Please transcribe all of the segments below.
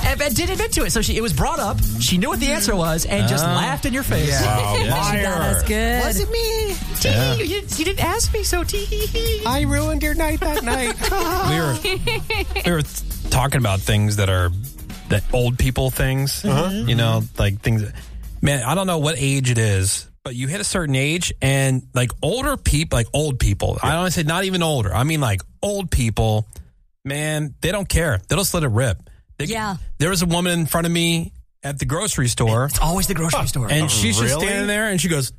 and did admit to it. So it was brought up. She knew what the answer was and just laughed in your face. Yeah. Wow, liar. That's good. Was it me? Yeah. You didn't ask me, so tee. I ruined your night that night. We were talking about things that are that old people things. You know, like things. Man, I don't know what age it is, but you hit a certain age, and like older people, like old people. I don't want to say not even older. I mean like old people. Man, they don't care. They'll just let it rip. There was a woman in front of me at the grocery store. It's always the grocery store. And she's just standing there, and she goes,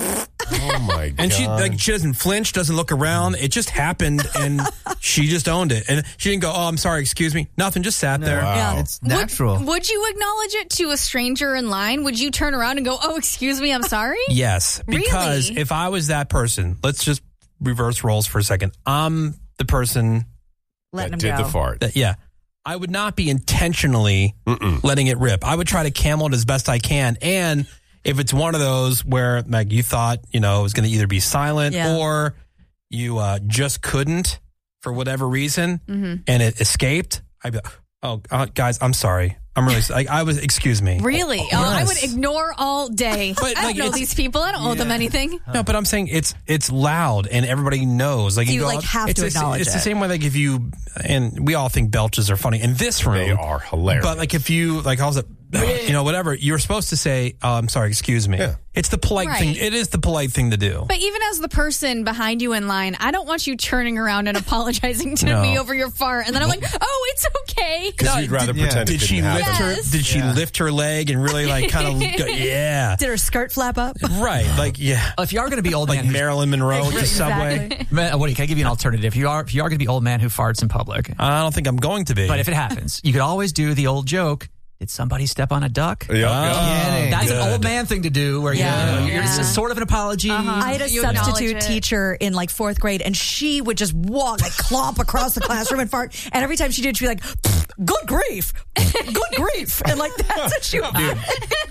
Oh, my God. and she doesn't flinch, doesn't look around. It just happened, and she just owned it. And she didn't go, oh, I'm sorry, excuse me. Nothing, just sat there. Wow. Yeah. It's natural. Would you acknowledge it to a stranger in line? Would you turn around and go, oh, excuse me, I'm sorry? Yes, because Really? if I was that person, let's just reverse roles for a second. I'm the person Letting That him did go. the fart. that, I would not be intentionally letting it rip. I would try to camel it as best I can. And if it's one of those where, like, you thought, you know, it was going to either be silent or you just couldn't for whatever reason and it escaped, I'd be like, oh, guys, I'm sorry. I'm really sorry. I was, excuse me. Really? Oh, Oh, I yes. would ignore all day. But, I like, don't know it's- these people. I don't owe them anything. No, but I'm saying it's loud and everybody knows. Like So you, go like, out- have it's to the- acknowledge It's the it. same way, like if you, and we all think belches are funny in this room. They are hilarious. But like if you, like all the, you know, whatever, you're supposed to say, oh, I'm sorry, excuse me. Yeah. It's the polite thing. Right. It is the polite thing to do. But even as the person behind you in line, I don't want you turning around and apologizing to No. me over your fart. And then I'm like, oh, it's okay. Because you'd rather pretend it Did she didn't lift happen. her? Yes. Did she lift her leg and really like kind of go, yeah, Did her skirt flap up? right, like yeah, If you are going to be old like man, who's- Marilyn Monroe at the subway. Exactly. Man, Woody, can I give you an alternative? If you are going to be old man who farts in public, I don't think I'm going to be. but if it happens, you could always do the old joke. Did somebody step on a duck? Yep, yep. That's good. an old man thing to do where it's sort of an apology. I had a You acknowledge substitute it. teacher in like 4th grade, and she would just walk, like clomp across the classroom and fart. And every time she did, she'd be like, good grief, good grief. And like, that's what she would do.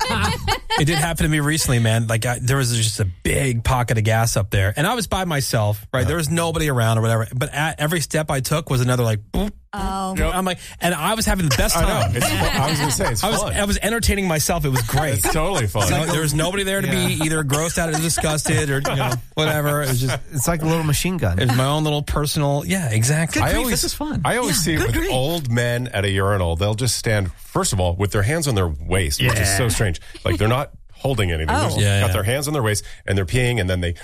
It did happen to me recently, man. Like there was just a big pocket of gas up there, and I was by myself. Right, there was nobody around or whatever. But at every step I took was another like. Boop. Oh. I'm like, and I was having the best time. I know. I was going to say, it's fun. I was entertaining myself. It was great. It's totally fun. So there was nobody there to be either grossed out or disgusted or whatever. It was just It's like a little machine gun. it was my own little personal. Yeah, exactly. This is fun. I always see it with old men at a urinal. They'll just stand, first of all, with their hands on their waist, which is so strange. Like they're not holding anything. They're just got their hands on their waist and they're peeing and then they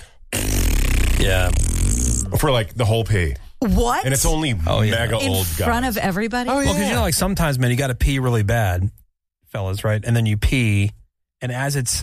Yeah. for like the whole pee. What? And it's only mega in old guys. front of everybody? Well, because like sometimes, man, you got to pee really bad, fellas, right? And then you pee, and as it's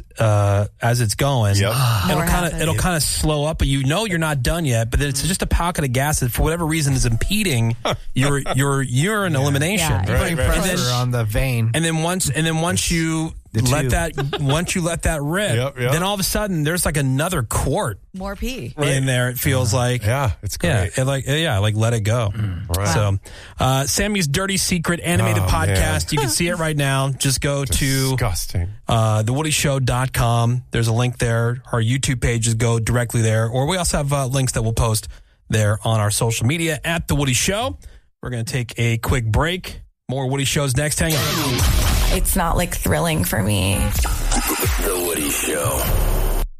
going, Yep. it'll kind of slow up, but you're not done yet. But then it's just a pocket of gas that, for whatever reason, is impeding your urine elimination. Yeah, You're putting Right. pressure on the vein. And then once you let that rip, Yep. then all of a sudden there's like another quart More pee. in there. It feels like. Yeah, it's great. Yeah, like let it go. Right. So, Sammy's Dirty Secret animated podcast. You can see it right now. Just go to Disgusting. thewoodyshow.com. There's a link there. Our YouTube pages go directly there. Or we also have links that we'll post there on our social media at The Woody Show. We're going to take a quick break. More Woody Shows next. Hang on. It's not like thrilling for me. The Woody Show.